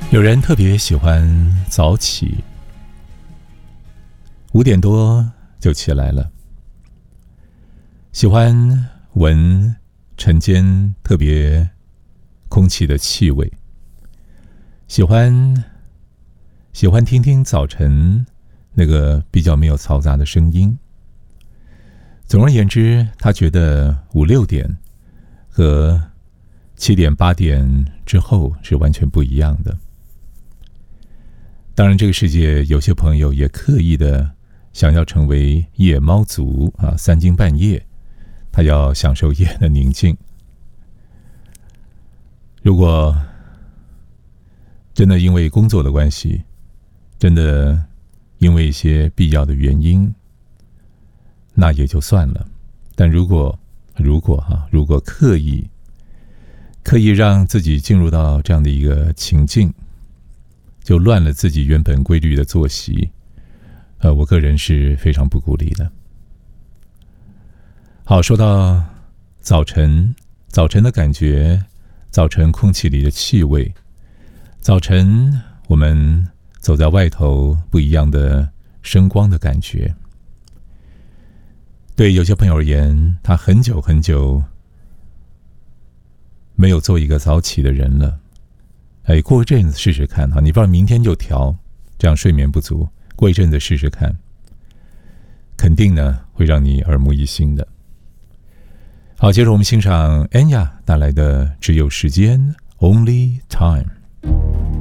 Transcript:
有人特别喜欢早起，5点多就起来了，喜欢闻晨间特别空气的气味，喜欢听听早晨那个比较没有嘈杂的声音。总而言之，他觉得5、6点和7点、8点之后是完全不一样的。当然，这个世界有些朋友也刻意的想要成为夜猫族啊，3更半夜，他要享受夜的宁静。如果真的因为工作的关系，真的因为一些必要的原因，那也就算了。但如果刻意让自己进入到这样的一个情境，就乱了自己原本规律的作息，我个人是非常不鼓励的。好，说到早晨的感觉，早晨空气里的气味，早晨我们走在外头不一样的声光的感觉。对有些朋友而言，他很久没有做一个早起的人了。过一阵子试试看哈，你不然明天就调，这样睡眠不足，过一阵子试试看，肯定呢会让你耳目一新的。好，接着我们欣赏安雅带来的《只有时间 Only Time》。